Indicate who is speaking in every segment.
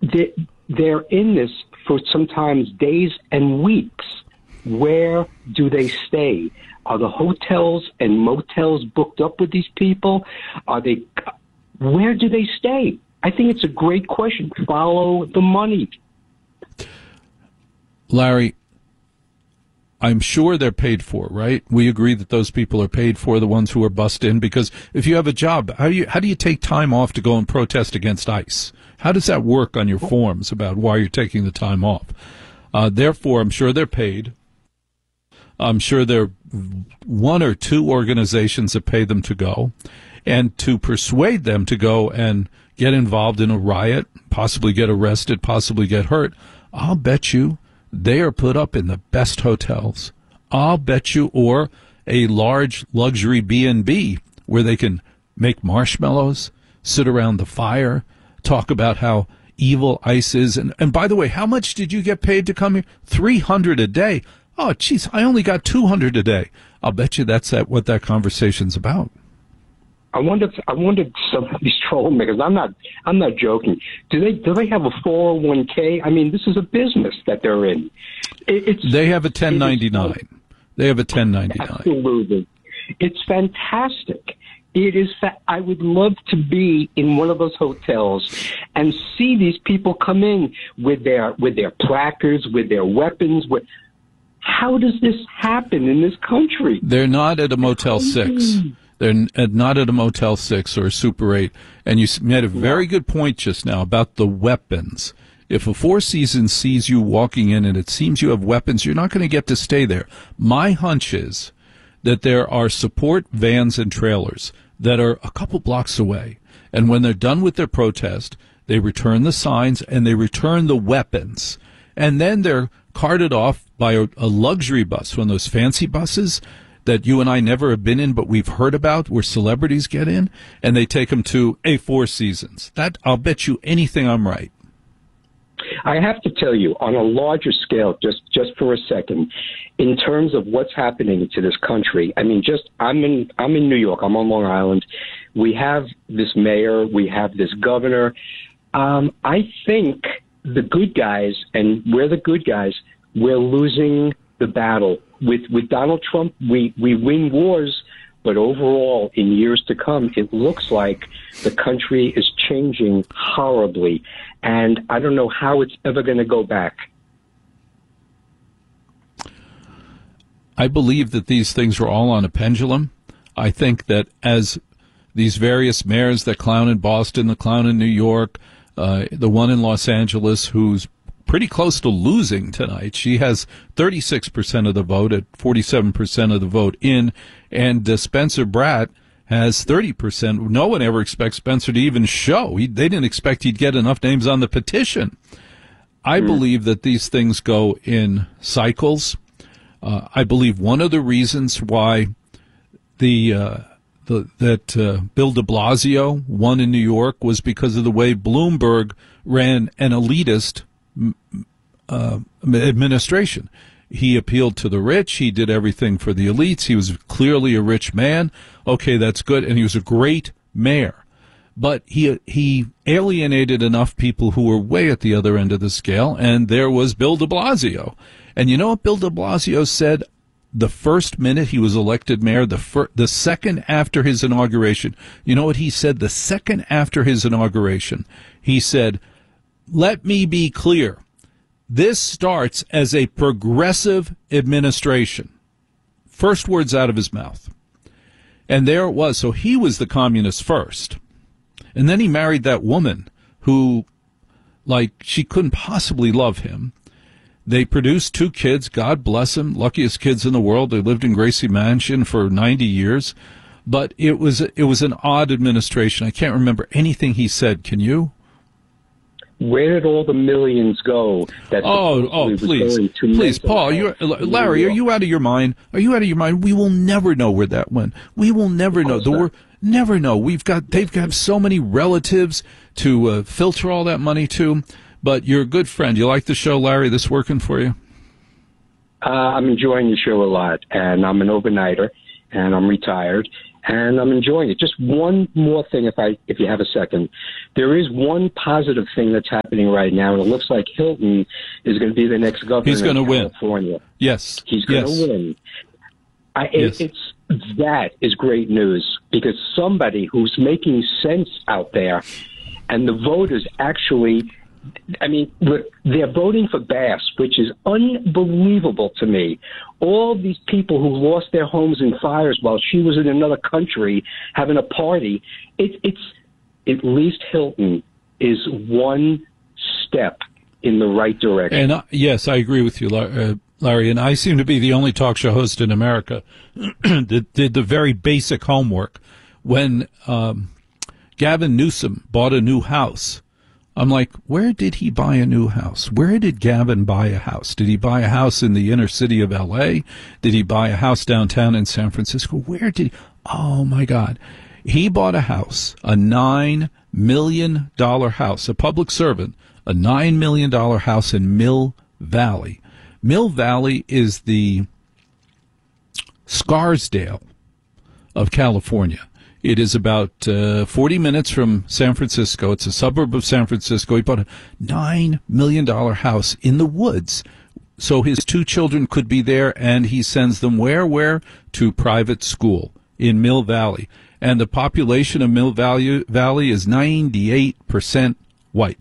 Speaker 1: they're in this for sometimes days and weeks. Where do they stay? Are the hotels and motels booked up with these people? Where do they stay? I think it's a great question. Follow the money.
Speaker 2: Larry, I'm sure they're paid for, right? We agree that those people are paid for, the ones who are bussed in, because if you have a job, how do you take time off to go and protest against ICE? How does that work on your forms about why you're taking the time off? Therefore, I'm sure they're paid. I'm sure there are one or two organizations that pay them to go, and to persuade them to go and get involved in a riot, possibly get arrested, possibly get hurt. I'll bet you they are put up in the best hotels. I'll bet you, or a large luxury B&B where they can make marshmallows, sit around the fire, talk about how evil ICE is. And by the way, how much did you get paid to come here? $300 a day. Oh, geez, I only got $200 a day. I'll bet you that's what that conversation's about.
Speaker 1: I wonder some of these troublemakers. I'm not joking. Do they have a 401k? I mean, this is a business that they're in.
Speaker 2: They have a 1099. They have a 1099.
Speaker 1: Absolutely, it's fantastic. It is. I would love to be in one of those hotels and see these people come in with their placards, with their weapons. How does this happen in this country?
Speaker 2: They're not at a Motel 6. They're not at a Motel 6 or a Super 8. And you made a very good point just now about the weapons. If a Four Seasons sees you walking in and it seems you have weapons, you're not going to get to stay there. My hunch is that there are support vans and trailers that are a couple blocks away. And when they're done with their protest, they return the signs and they return the weapons. And then they're carted off by a luxury bus, one of those fancy buses that you and I never have been in, but we've heard about, where celebrities get in, and they take them to a Four Seasons. That, I'll bet you anything I'm right.
Speaker 1: I have to tell you, on a larger scale, just for a second, in terms of what's happening to this country, I mean, I'm in New York. I'm on Long Island. We have this mayor. We have this governor. I think the good guys, and we're the good guys, we're losing the battle. With Donald Trump, we win wars, but overall, in years to come, it looks like the country is changing horribly, and I don't know how it's ever going to go back.
Speaker 2: I believe that these things are all on a pendulum. I think that as these various mayors, the clown in Boston, the clown in New York, the one in Los Angeles who's pretty close to losing tonight. She has 36% of the vote at 47% of the vote in, and Spencer Bratt has 30%. No one ever expects Spencer to even show. They didn't expect he'd get enough names on the petition. I believe that these things go in cycles. I believe one of the reasons why Bill de Blasio won in New York was because of the way Bloomberg ran an elitist administration. He appealed to the rich. He did everything for the elites. He was clearly a rich man. Okay, that's good. And he was a great mayor. But he alienated enough people who were way at the other end of the scale. And there was Bill de Blasio. And you know what Bill de Blasio said the first minute he was elected mayor, the second after his inauguration? You know what he said the second after his inauguration? He said, "Let me be clear. This starts as a progressive administration." First words out of his mouth. And there it was. So he was the communist first. And then he married that woman who, she couldn't possibly love him. They produced 2 kids, God bless them, luckiest kids in the world. They lived in Gracie Mansion for 90 years. But it was an odd administration. I can't remember anything he said. Can you?
Speaker 1: Where did all the millions go?
Speaker 2: Please, Paul, Larry, are you out of your mind? Are you out of your mind? We will never know where that went. We will never know. Never know. They've got so many relatives to filter all that money to. But you're a good friend. You like the show, Larry? This working for you?
Speaker 1: I'm enjoying the show a lot, and I'm an overnighter, and I'm retired. and I'm enjoying it. Just one more thing, if you have a second. There is one positive thing that's happening right now, and it looks like Hilton is going to be the next governor
Speaker 2: He's going to
Speaker 1: in California.
Speaker 2: win. Yes.
Speaker 1: He's going to win. That is great news, because somebody who's making sense out there, and the voters actually, I mean, they're voting for Bass, which is unbelievable to me. All these people who lost their homes in fires while she was in another country having a party, it's at least Hilton is one step in the right direction.
Speaker 2: And yes, I agree with you, Larry, and I seem to be the only talk show host in America that did the very basic homework. When Gavin Newsom bought a new house, I'm like, where did he buy a new house? Where did Gavin buy a house? Did he buy a house in the inner city of L.A.? Did he buy a house downtown in San Francisco? Where did he? Oh, my God. He bought a house, a $9 million house, a public servant, a $9 million house in Mill Valley. Mill Valley is the Scarsdale of California. It is about 40 minutes from San Francisco. It's a suburb of San Francisco. He bought a $9 million house in the woods so his two children could be there, and he sends them where? To private school in Mill Valley. And the population of Mill Valley is 98% white.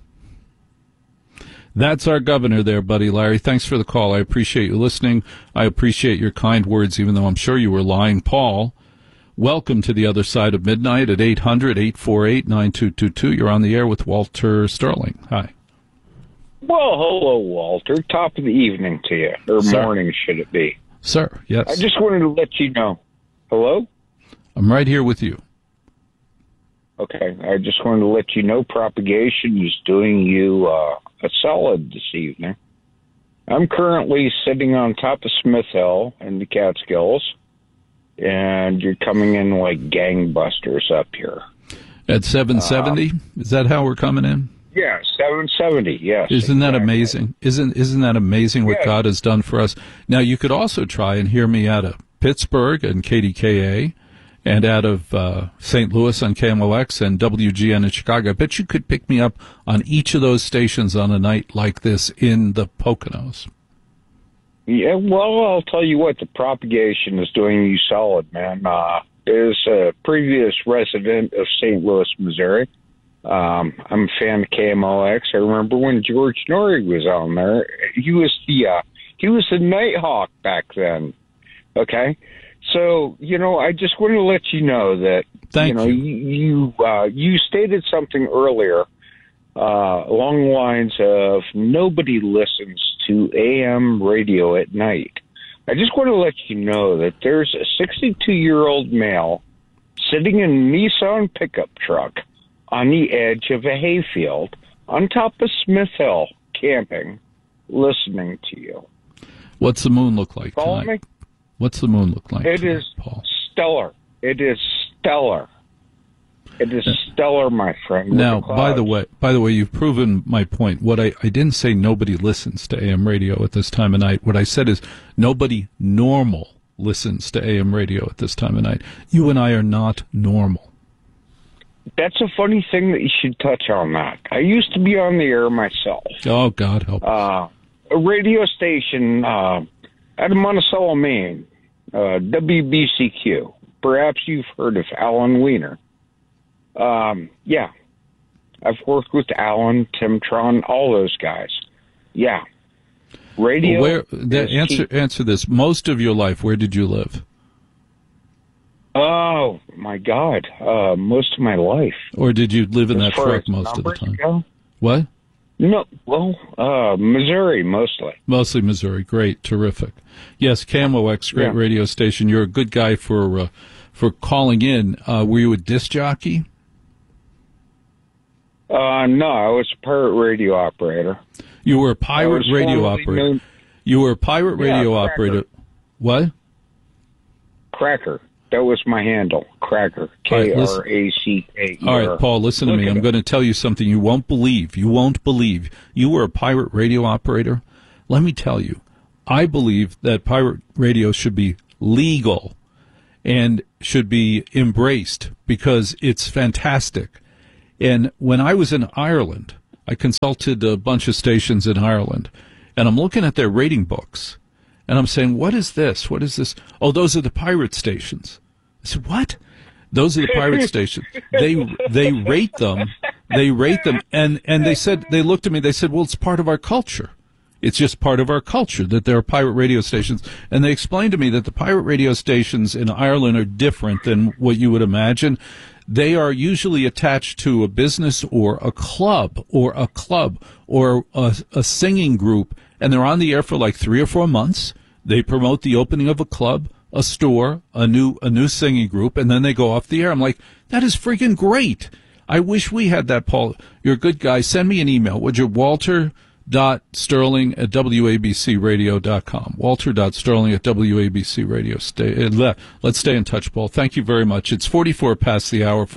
Speaker 2: That's our governor there, buddy. Larry, thanks for the call. I appreciate you listening. I appreciate your kind words, even though I'm sure you were lying. Paul, welcome to the other side of midnight at 800-848-9222. You're on the air with Walter Sterling. Hi.
Speaker 3: Well, hello, Walter. Top of the evening to you, or
Speaker 2: Sir.
Speaker 3: Morning, should it be?
Speaker 2: Sir, yes.
Speaker 3: I just wanted to let you know. Hello?
Speaker 2: I'm right here with you.
Speaker 3: Okay. I just wanted to let you know Propagation is doing you a solid this evening. I'm currently sitting on top of Smith Hill in the Catskills, and you're coming in like gangbusters up here.
Speaker 2: At 770? Is that how we're coming in?
Speaker 3: Yeah, 770, yes.
Speaker 2: Isn't that amazing? Isn't that amazing what God has done for us? Now, you could also try and hear me out of Pittsburgh and KDKA, and out of St. Louis on KMOX and WGN in Chicago. I bet you could pick me up on each of those stations on a night like this in the Poconos.
Speaker 3: Yeah, well, I'll tell you what, the Propagation is doing you solid, man. As a previous resident of St. Louis, Missouri, I'm a fan of KMOX. I remember when George Norrie was on there. He was the Nighthawk back then. Okay, so I just want to let you know that you stated something earlier along the lines of nobody listens to AM radio at night. I just want to let you know that there's a 62-year-old male sitting in a Nissan pickup truck on the edge of a hayfield on top of Smith Hill camping, listening to you.
Speaker 2: What's the moon look like
Speaker 3: Follow
Speaker 2: tonight?
Speaker 3: me?
Speaker 2: What's the moon look like
Speaker 3: It
Speaker 2: tonight,
Speaker 3: is
Speaker 2: Paul?
Speaker 3: stellar. It is stellar. It is stellar, my friend.
Speaker 2: Now, by the way, you've proven my point. What I didn't say nobody listens to AM radio at this time of night. What I said is nobody normal listens to AM radio at this time of night. You and I are not normal.
Speaker 3: That's a funny thing that you should touch on that. I used to be on the air myself.
Speaker 2: Oh, God help us.
Speaker 3: A radio station out of Monticello, Maine, WBCQ. Perhaps you've heard of Alan Wiener. Yeah. I've worked with Alan, Tim Tron, all those guys. Yeah. Radio.
Speaker 2: Answer this. Most of your life, where did you live?
Speaker 3: Oh, my God. Most of my life.
Speaker 2: Or did you live in that truck most of the time?
Speaker 3: Ago?
Speaker 2: What?
Speaker 3: No, well, Missouri, mostly.
Speaker 2: Mostly Missouri. Great. Terrific. Yes, KMOX, great radio station. You're a good guy for calling in. Were you a disc jockey?
Speaker 3: No, I was a pirate radio operator.
Speaker 2: You were a pirate radio operator. You were a pirate radio operator. What?
Speaker 3: Cracker. That was my handle. Cracker. K-R-A-C-K-E-R.
Speaker 2: All right, Paul, listen to me. I'm going to tell you something you won't believe. You won't believe. You were a pirate radio operator. Let me tell you, I believe that pirate radio should be legal. and should be embraced because it's fantastic. And when I was in Ireland, I consulted a bunch of stations in Ireland, and I'm looking at their rating books, and I'm saying, what is this? What is this? Oh, those are the pirate stations. I said, what? Those are the pirate stations. They rate them. They rate them. And they said, they looked at me, they said, well, it's part of our culture. It's just part of our culture that there are pirate radio stations. And they explained to me that the pirate radio stations in Ireland are different than what you would imagine. They are usually attached to a business or a club or a singing group, and they're on the air for like 3 or 4 months. They promote the opening of a club, a store, a new singing group, and then they go off the air. I'm like, that is freaking great. I wish we had that, Paul. You're a good guy. Send me an email. Would you? Walter.Sterling@WABCradio.com. Walter.Sterling@WABCradio. Let's stay in touch, Paul. Thank you very much. It's 44 past the hour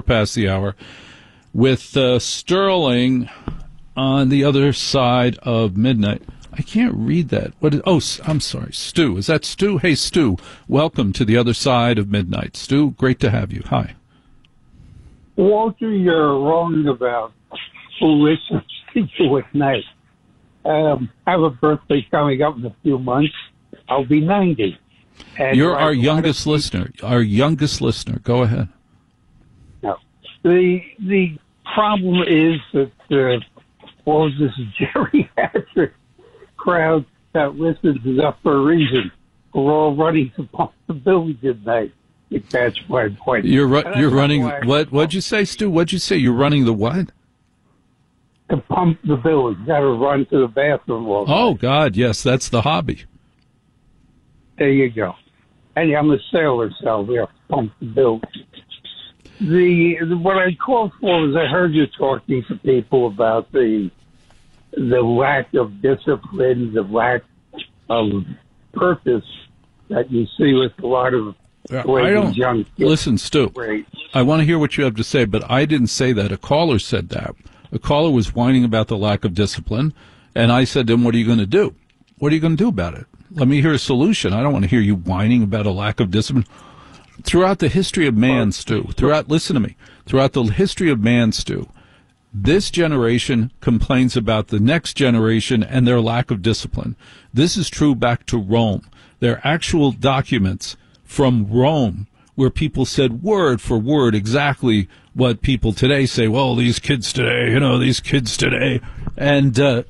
Speaker 2: with Sterling on the other side of midnight. I can't read that. I'm sorry. Stu. Is that Stu? Hey, Stu. Welcome to the other side of midnight. Stu, great to have you. Hi.
Speaker 4: Walter, you're wrong about who listens to you at night. I have a birthday coming up in a few months. I'll be 90. And
Speaker 2: you're our youngest listener. Our youngest listener. Go ahead.
Speaker 4: No. The problem is that this geriatric crowd that listens is up for a reason. We're all running to pump the village at night. If that's my point.
Speaker 2: You're running. What'd you say, Stu? What'd you say? You're running the what?
Speaker 4: To pump the village. Got to run to the bathroom all day.
Speaker 2: Oh God, yes, that's the hobby.
Speaker 4: There you go. And I'm a sailor, so we have to pump the village. What I called for is I heard you talking to people about the lack of discipline, the lack of purpose that you see with a lot of young kids.
Speaker 2: Listen, Stu, I want to hear what you have to say, but I didn't say that. A caller said that. A caller was whining about the lack of discipline, and I said to him, what are you going to do? What are you going to do about it? Let me hear a solution. I don't want to hear you whining about a lack of discipline. Throughout the history of man, Stu, listen to me, throughout the history of man, Stu, this generation complains about the next generation and their lack of discipline. This is true back to Rome. There are actual documents from Rome where people said word for word exactly what people today say. Well, these kids today. And, the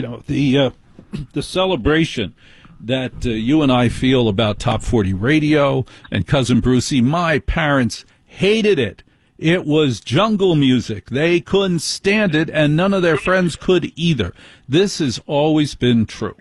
Speaker 2: celebration that you and I feel about Top 40 Radio and Cousin Brucey, my parents hated it. It was jungle music. They couldn't stand it, and none of their friends could either. This has always been true.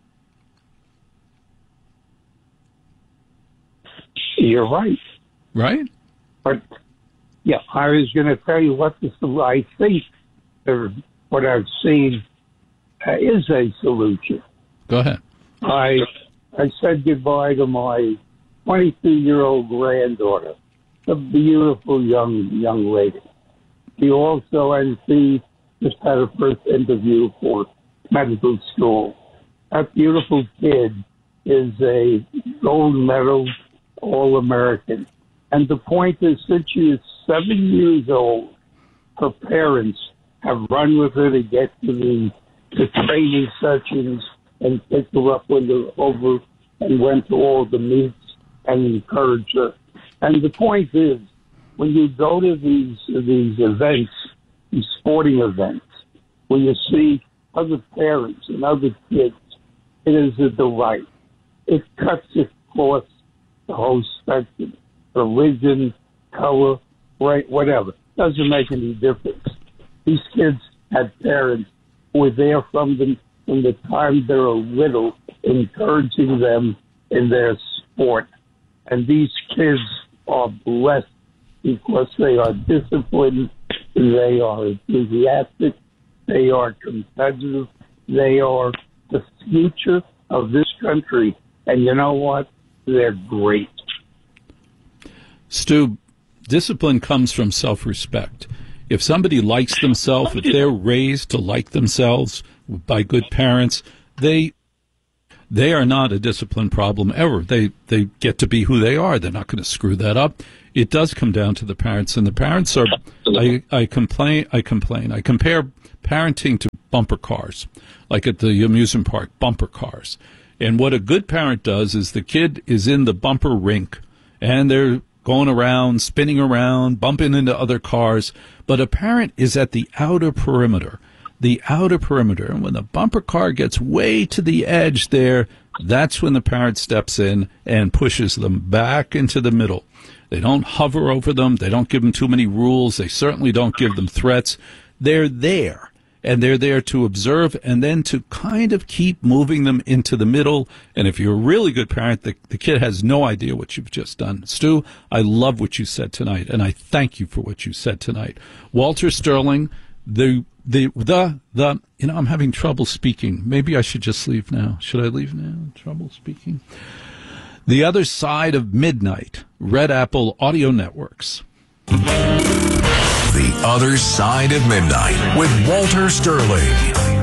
Speaker 4: You're right.
Speaker 2: Right?
Speaker 4: But, yeah, I was going to tell you what I think, or what I've seen is a solution.
Speaker 2: Go ahead.
Speaker 4: I said goodbye to my 22-year-old granddaughter, a beautiful young lady. She also, and she just had her first interview for medical school. That beautiful kid is a gold medal All-American. And the point is, since she is 7 years old, her parents have run with her to get to the training sessions and picked her up when they're over and went to all the meets and encouraged her. And the point is, when you go to these events, these sporting events, when you see other parents and other kids, it is a delight. It cuts across the whole spectrum, religion, color, right, whatever. Doesn't make any difference. These kids had parents who were there from the time they were little, encouraging them in their sport. And these kids are blessed because they are disciplined, they are enthusiastic, they are competitive, they are the future of this country. And you know what? They're great.
Speaker 2: Stu, discipline comes from self-respect. If somebody likes themselves, if they're raised to like themselves by good parents, they They are not a discipline problem ever. They get to be who they are. They're not going to screw that up. It does come down to the parents, and the parents are. I compare parenting to bumper cars, like at the amusement park, bumper cars. And what a good parent does is the kid is in the bumper rink, and they're going around, spinning around, bumping into other cars. But a parent is at the outer perimeter. And when the bumper car gets way to the edge there, that's when the parent steps in and pushes them back into the middle. They don't hover over them. They don't give them too many rules. They certainly don't give them threats. They're there. And they're there to observe and then to kind of keep moving them into the middle. And if you're a really good parent, the kid has no idea what you've just done. Stu, I love what you said tonight, and I thank you for what you said tonight. Walter Sterling, I'm having trouble speaking. Maybe I should just leave now. Should I leave now? Trouble speaking. The Other Side of Midnight, Red Apple Audio Networks.
Speaker 5: The Other Side of Midnight with Walter Sterling.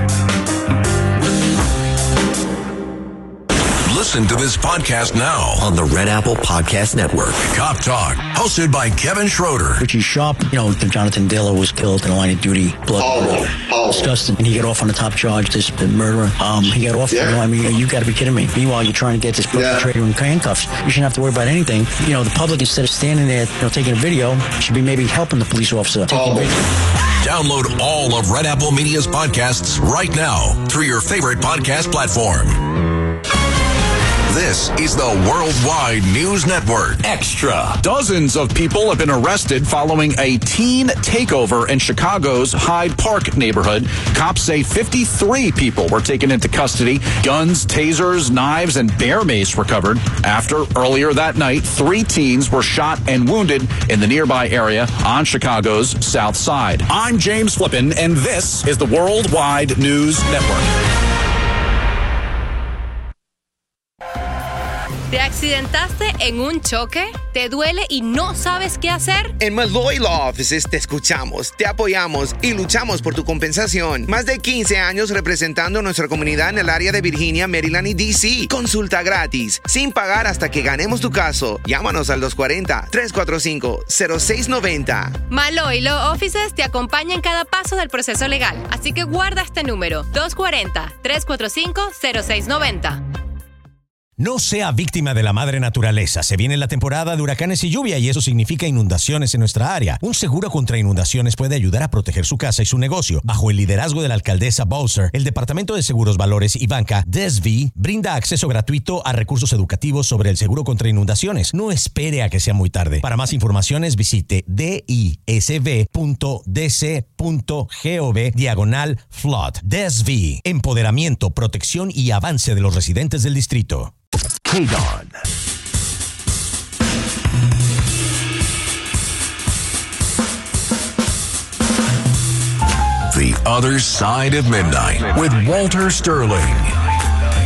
Speaker 5: Listen to this podcast now
Speaker 6: on the Red Apple Podcast Network.
Speaker 5: Cop Talk, hosted by Kevin Schroeder.
Speaker 7: Richie Sharp, Jonathan Diller was killed in the line of duty. Blood. Disgusting. And he got off on the top charge, this murderer. He got off.
Speaker 8: Yeah.
Speaker 7: You got to be kidding me. Meanwhile, you're trying to get this perpetrator in handcuffs. You shouldn't have to worry about anything. The public, instead of standing there, taking a video, should be maybe helping the police officer taking a video.
Speaker 5: Download all of Red Apple Media's podcasts right now through your favorite podcast platform. This is the Worldwide News Network.
Speaker 6: Extra.
Speaker 9: Dozens of people have been arrested following a teen takeover in Chicago's Hyde Park neighborhood. Cops say 53 people were taken into custody. Guns, tasers, knives, and bear mace recovered. After earlier that night, 3 teens were shot and wounded in the nearby area on Chicago's South Side. I'm James Flippin, and this is the Worldwide News Network.
Speaker 10: ¿Te accidentaste en un choque? ¿Te duele y no sabes qué hacer?
Speaker 11: En Malloy Law Offices te escuchamos, te apoyamos y luchamos por tu compensación. Más de 15 años representando a nuestra comunidad en el área de Virginia, Maryland y D.C. Consulta gratis, sin pagar hasta que ganemos tu caso. Llámanos al 240-345-0690.
Speaker 10: Malloy Law Offices te acompaña en cada paso del proceso legal. Así que guarda este número, 240-345-0690.
Speaker 12: No sea víctima de la madre naturaleza. Se viene la temporada de huracanes y lluvia y eso significa inundaciones en nuestra área. Un seguro contra inundaciones puede ayudar a proteger su casa y su negocio. Bajo el liderazgo de la alcaldesa Bowser, el Departamento de Seguros, Valores y Banca, DSV, brinda acceso gratuito a recursos educativos sobre el seguro contra inundaciones. No espere a que sea muy tarde. Para más informaciones, visite disb.dc.gov/flood. DSV, empoderamiento, protección y avance de los residentes del distrito.
Speaker 6: KDON.
Speaker 5: The Other Side of Midnight with Walter Sterling.